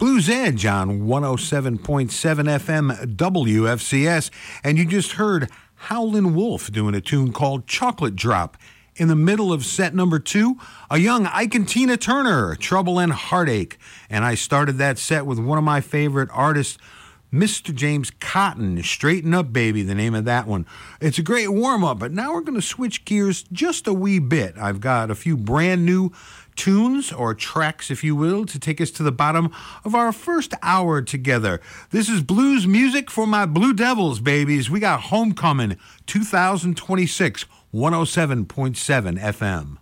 Blues Edge on 107.7 FM WFCS. And you just heard Howlin' Wolf doing a tune called Chocolate Drop. In the middle of set number 2, a young Ike and Tina Turner, Trouble and Heartache. And I started that set with one of my favorite artists, Mr. James Cotton, Straighten Up Baby, the name of that one. It's a great warm-up, but now we're going to switch gears just a wee bit. I've got a few brand new tunes, or tracks, if you will, to take us to the bottom of our first hour together. This is blues music for my Blue Devils, babies. We got Homecoming 2026, 107.7 FM.